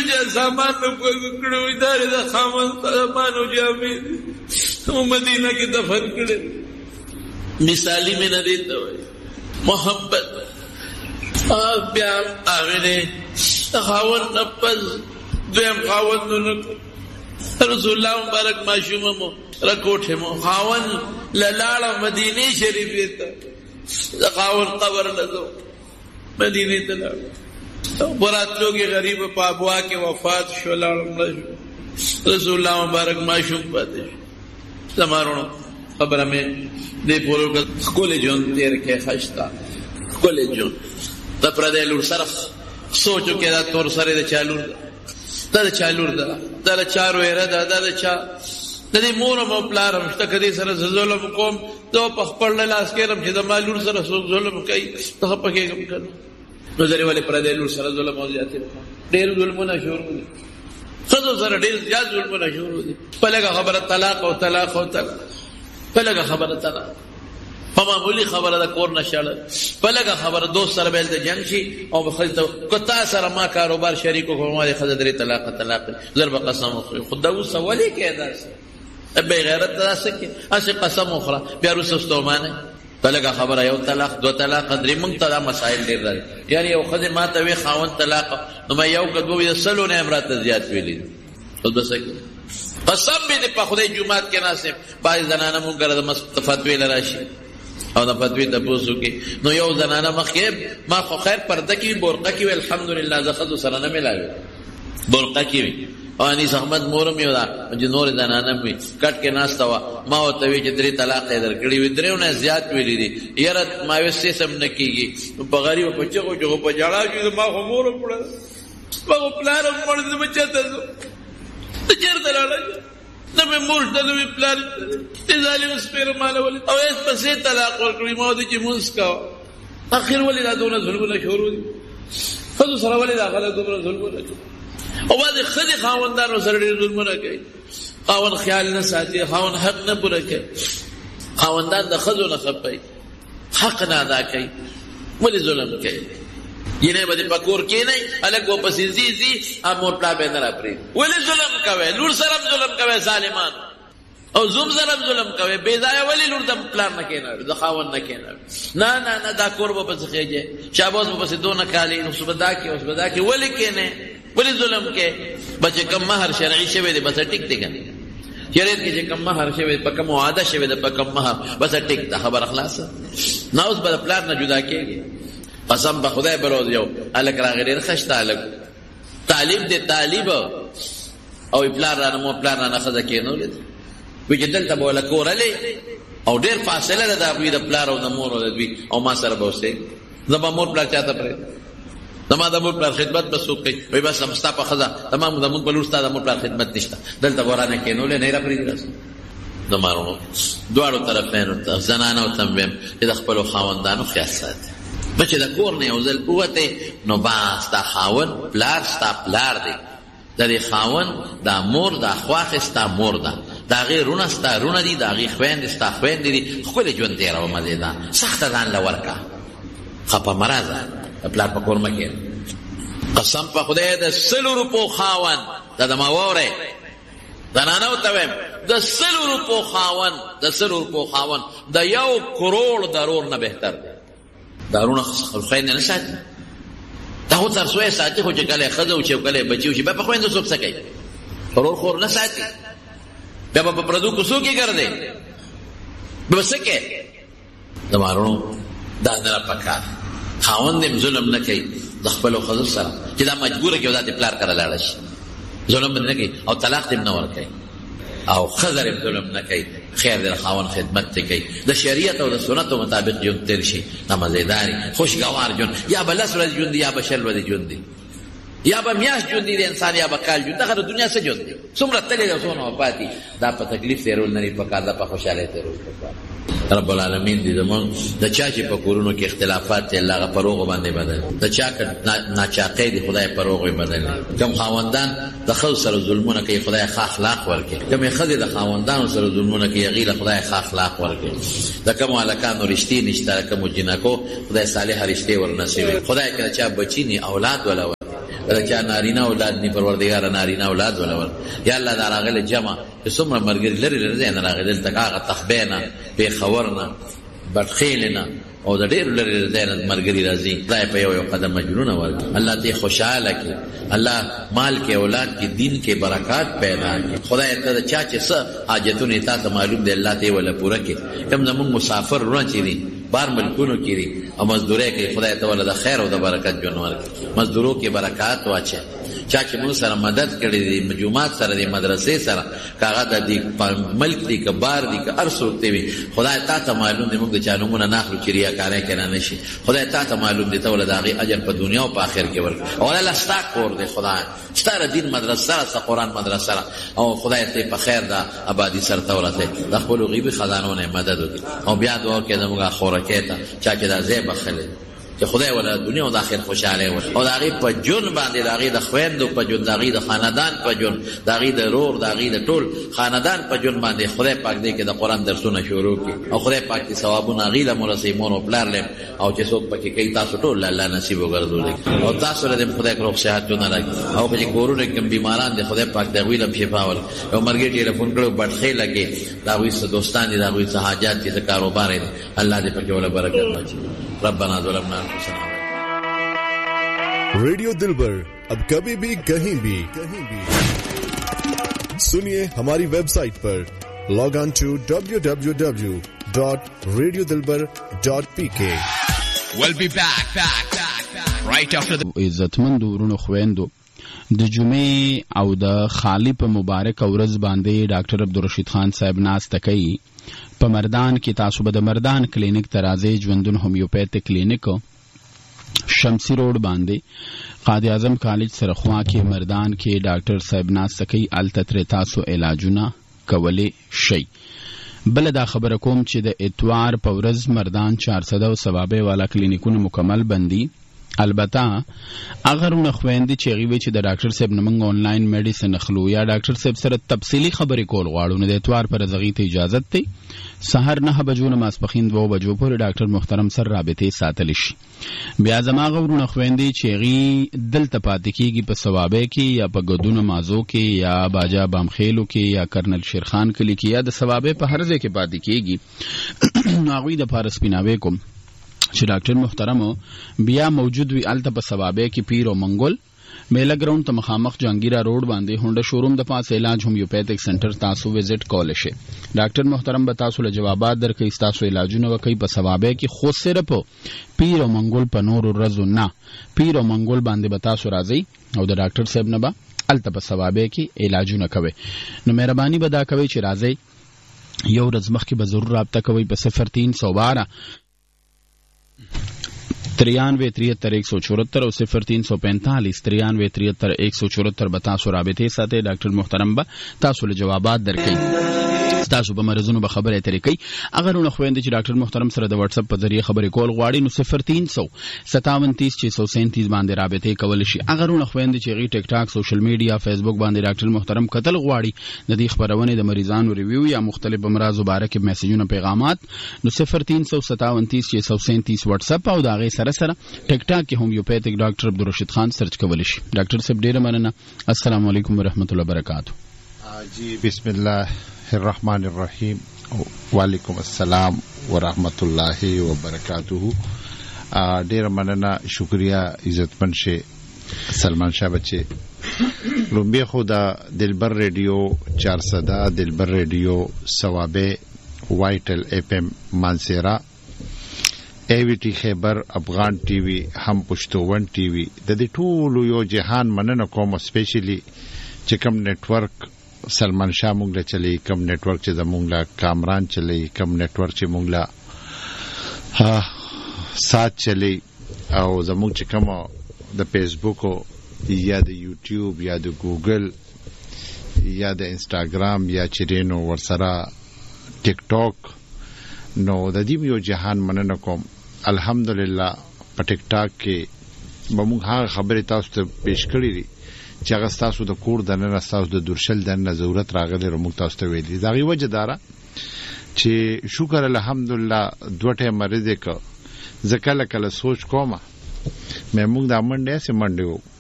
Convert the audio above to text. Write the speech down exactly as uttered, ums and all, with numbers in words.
چې سامان په کړو ادارې د خاوند سامانو جامې او مدینه کې دفن کړي. مثالی میں نہ دیتا ہوئے محبت آپ بیام آغینے خاون نپز دویم خاون ننکو رسول اللہ مبارک معشوممو رکوٹھمو خاون للالا مدینی شریفیتا خاون قبر لدو مدینی تلالا برات لوگی غریب پابوا کے وفات شو لالم لشو رسول اللہ مبارک معشوم پاتے شو زمارونو خبر ہمیں دے پورو کا کل جون تیر کے خشتا کل جون تا پردے لور سرخ سوچو کہ دا تور سرے دا چالور دا دا دا چالور دا دا دا چارو ایرہ دا دا دا چا دا دی مورم او پلارم شتا کدی سر ظلم قوم دو پخ پڑ لاس کیرم چی دا مالور سر سوک ظلم کئی تخ پکے گم کرو نظری والے پردے لور سر ظلم ہو جاتے دیر ظلمونا شروع ہو دی خضو سر دیر زیاد ظلمونا شروع ہو دی پلگا خبر طلاق و طلاق و طلاق پلگا خبر طلاق فمامولی خبر دا کور نشاڑ پلگا خبر دوست سر بیل دا جنگ شی او بخلتا کتا سر ما کاروبار شریکو کو ہمارے خزد ری طلاق طلاق ضرب قسم اخری خود دا اس سوالی کیا دا سے اب بے غیرت دا سکی اسی قسم اخرى بیارو سستو مانے پلگا خبر یو طلاق دو طلاق دری منگتا دا مسائل دیر دا یعنی یو خزد ما تاوی خاون طلاق نما یو کدبو یا سلو نے امرات زیاد پیلی خود بسکی قسم بھی دی پا خدای جماعت کے ناسم بائی زنانا منگر دا فتوی لراشی او دا فتوی تا پوسو کی نو یو زنانا مخیب ما خو خیر پردہ کی برقہ کی وی الحمدللہ زخدو سرانا ملاوی برقہ کی وی او انیس احمد مورم یو دا جو نور زنانا بھی کٹ کے ناستا وا ما ہو تاوی چی دری طلاق در کڑی وی دریو نا زیاد ویلی دی یرد ماوی سیسم نکی گی پا غریب پا چکو چکو پا جڑا جو ما خو مورم پڑا ما خو پلارم پڑا دی بچہ تا دو چیر دلالا جا نمی مورش دا نمی پلاری تی ظالم اسپیر مالا ولی او ایس پسی طلاق ورکڑی ماو دی چی منس کاوا آخر ولی دا دونا ظلمونا شورو دی خدو سر ولی دا خلا دونا ظلمونا شورو او بعد خد خاوندان و سر دیر ظلمونا کئی خاون خیال نساتی خاون حق نپورا کئی خاوندان دا خدو نخب پئی حق نادا کئی ولی ظلم کئی یہ بدی پکور کی نہیں الگ وہ پسی زی زی اب موٹا بے نرا پری ولی ظلم کوئے لور سرم ظلم کوئے ظالمان او زم سرم ظلم کوئے بیزایا ولی لور دم پلار نکینا دخاون نکینا نا نا نا دا کور با پس خیجے شابوز با پسی دو نکالی اس بدا کی اس بدا کی ولی کینے ولی ظلم کے بچے کم مہر شرعی شوے دے بس ٹک ٹکن شریعت کی جے کم مہر شوے پا کم وعدہ شوے دے پا کم مہر بس ٹک تا خبر اخلاص نا اس بدا پلار نا جدا کیے گی قسم با خدای بروز یو الک را غیر خشتا الک تعلیم دے تعلیب او پلار رانا مو پلار رانا خدا کینو لید ویچه دلتا بولا کورا لی او دیر فاصله دا دوی دا پلار او دا مور او دا دوی او ما سر بوستے زبا مور پلار چاہتا پرید زما دا مور پلار خدمت بسوک کئی وی بس امستا پا خدا تمام دا مور پلورستا دا مور پلار خدمت نشتا دلتا برانا کینو لی نیرا پرید رسو دمارونو دوارو طرفینو تا زنانا و تنبیم که دا خپلو خواندانو خیال ساتی بچه دا کور نه اوزل قوته نو باس دا خاون پلار ستا پلار دی دا دی خاون دا مور دا خواخ ستا مور دا دا غی رون ستا رون دی دا غی خویند ستا خویند دی خپل جون تیرا و مزه دا سخت دان لورکا خپا مرازا پلار پا کور مکیر قسم پا خدای دا سلو روپو خاون دا دا مواره دا نانو تویم دا سلو روپو خاون دا سلو روپو خاون دا یو کروڑ درور نبهتر دی دارونه خلخین نه ساتي دا هو تر سوې ساتي خو چې کله خزو چې کله بچیو چې په خويندو څوک سکي ورور خور نه ساتي بیا په پردو کو سو کې ګرځي به سکه دا مارونو دا نه پکا خاوند دې ظلم نه کوي د خپل خزو سره چې دا مجبور کې وځي پلار کړه لاړ شي ظلم نه کوي او طلاق دې نه ور کوي او خزر ظلم نه کوي خیر در خاون خدمت ته کوي د شریعت او د سنت مطابق جون تیر شي نمازداري خوشگوار جون یا بلس ورځ جون دی یا بشل ورځ جون دی یا به میاش جون دی د انسان یا به کال جون دغه دنیا څه جون دی څومره تللی او څومره پاتې دا په تکلیف تیرول نه په کار دا په خوشاله تیرول رب العالمین دې زمون د چا چې په کورونو کې اختلافات دي الله غفروغ باندې بدل د چا ناچاقې دي خدای پروغ بدل کوم خاوندان د خل سره ظلمونه کوي خدای ښه اخلاق ورکړي کوم خدای د خاوندانو سره ظلمونه کوي غیر خدای ښه اخلاق ورکړي د کوم الکانو رښتې نشته کوم جنکو خدای صالح رښتې ورنصیب خدای کله چا بچی نه اولاد ولا دا چا نارینه اولاد نی پروردګار نارینه اولاد ولور یا الله دا راغله جمع چې څومره مرګري لري لري نه راغله دغه تخبینا په خبرنا بدخیلنا او د ډېر لري د مرګري راځي دا په یو یو قدم مجنون ورته الله دې خوشاله کړي الله مال کې اولاد کې دین کې برکات پیدا کړي خدای ته چا چې څه حاجتونه تاسو معلوم دی الله ته ولا پوره کړي کوم زموږ مسافر ورونه چي دي بار ملکونو کې دي او مزدوري کې خدای ته ولا د خیر او د برکت جوړ ورکړي مزدورو کې برکات واچي چا چې موږ سره مدد کړي دي مجموعات سره دي مدرسې سره کاغه د دې ملک دي کبار دي که ارسو ته وي خدای ته ته معلوم دي موږ د چانومونه ناخلو چې ریاکاري کنه نشي خدای ته ته معلوم دي ته ول داغي اجر په دنیا او په آخرت کې ورکړي او الله ستا کور دی خدای ستاره دین مدرسه سره قرآن مدرسه او خدای ته په خیر دا آبادی سره تورته د خپل غیبی خزانونه مدد وکړي او بیا دعا کوي دغه خورکه ته چا چې دا زې بخله چې خدای ولا دنیا او د آخرت خوشاله وي او داغي په جون باندې داغي د خويندو په جون داغي د خاندان په جون داغي د رور داغي د ټول خاندان په جون باندې خدای پاک دې کې د قران درسونه شروع کړي او خدای پاک دې ثوابونه غیله مرسي مور او پلار له او چې څوک پکې کوي تاسو ټول الله نصیب وګرځولې او تاسو له خدای کړو صحت نه راځي او چې کورونه کوم بیماران دي خدای پاک دې ویلم شفا ور او مرګي ټلیفون کړو بټخې لګي داوی څه دوستان دي داوی څه حاجات دي کاروبار دي الله دې پکې ولا برکت واچي ربنا ظلمنا रेडियो दिलबर अब कभी भी कहीं भी कहीं भी सुनिए हमारी वेबसाइट पर log on to W W W dot radio Dilbar dot P के We'll be back, back, back, back, right after the... عزتمند ورونو خويندو د جمعې او د خالی په مبارک ورځ باندې ډاکټر عبدالرشید خان صاحب ناس تکي په مردان کې تاسو به د مردان کلینیک ترازی ژوندون هومیوپیتیک کلینیک شمسی روډ باندې قائد اعظم کالج سره خوا کې مردان کې ډاکټر صاحب ناس تکي التتر تاسو علاجونه کولی شي بل دا خبره کوم چې د اتوار په ورځ مردان چار سده او ثوابه والا کلینیکونه مکمل بندي البته اگر نو خويندې چې غوي چې د ډاکټر صاحب نمنګ آنلاین میډیسن خلو یا ډاکټر صاحب سره تفصیلی خبرې کول غواړو نو د اتوار پر زغی ته اجازه ته سحر نه بجو نه ماسپخین دوه بجو پر ډاکټر محترم سره رابطه ساتل شي بیا زما غوړو خويندې چې غي دلته پاتې کیږي په ثوابه کې یا په غدون مازو کې یا باجا بامخیلو کې یا کرنل شیرخان کلی کې یا د ثوابه په هر ځای کې پاتې کیږي ناغوی د فارس پیناوي کوم چې ډاکټر محترم بیا موجود وی الته په ثوابه کې پیر او منګول میلا ګراوند ته مخامخ جانگیرا روډ باندې هونډا شوروم د پاس علاج هومیوپیتیک سنټر تاسو وزټ کول شي ډاکټر محترم به تاسو له جوابات درکې تاسو علاجونه وکي په ثوابه کې خو صرف پیر او منګول په نور ورځو نه پیر او منګول باندې به تاسو راځي او د ډاکټر صاحب نه به الته په ثوابه کې علاجونه کوي نو مهرباني به دا کوي چې راځي یو ورځ مخکې به ضرور رابطه کوي په صفر تین سو بارہ ترانوے تریہتر ایک سو چورہتر اور صفر تین سو پینتالیس ترانوے تریہتر ایک سو چورہتر بتاسو رابطے ساتھ ڈاکٹر محترم با تاسو له جوابات درکې تاسو په مرزونو به خبره اترې کوي اگر نو خويندې چې ډاکټر محترم سره د واتس اپ په ذریعہ خبرې کول غواړي نو صفر تین سو ستاون تیس چھ سو سینتیس باندې رابطه کول شي اگر نو خويندې چې غي ټیک ټاک سوشل میډیا فیسبوک باندې ډاکټر محترم قتل غواړي د دې خبرونه د مریضانو ریویو یا مختلف امراض مبارک میسجونه پیغامات نو صفر تین سو ستاون تیس چھ سو سینتیس واتس اپ او داغه سره سره ټیک ټاک کې هومیوپیتیک ډاکټر عبدالرشید خان سرچ کول شي ډاکټر صاحب ډیره مننه السلام علیکم ورحمۃ اللہ وبرکاتہ جی بسم اللہ الرحمن الرحیم وعلیکم السلام ورحمۃ اللہ وبرکاتہ ډیر مننه شکریہ عزتمن شه سلمان شاه بچه لومبی خدا دلبر ریڈیو چار صدا دلبر ریڈیو ثوابه وائټل اف ام مانسیرا ای وی ټی خیبر افغان ټي وي هم پښتو ون ټي وي د دې ټولو یو جهان مننه کوم سپیشلی چې کوم نتورک سلمان شاه مونږ له چلی کوم نتورک چې زمونږ له کامران چلی کوم نتورک چې مونږ له سات چلی او زمونږ چې کوم د فیسبوک یا د یوټیوب یا د ګوګل یا د انسټاګرام یا چرینو ورسره ټیک ټاک نو د دې یو جهان مننه کوم الحمدلله په ټیک ټاک کې به موږ هغه خبرې تاسو ته پیش کړې دي چې هغه تاسو د کور د نن تاسو د درشل د نن ضرورت راغلی رو موږ تاسو ته ویلي دا غي وجه دارا چې شکر الحمدلله دوټه مریض ک زکه کله سوچ کومه مې موږ د منډه سي منډه